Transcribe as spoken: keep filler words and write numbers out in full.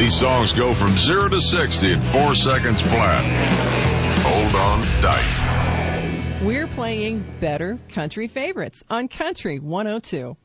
These songs go from zero to sixty in four seconds flat. Hold on tight. We're playing Better Country Favorites on Country one oh two.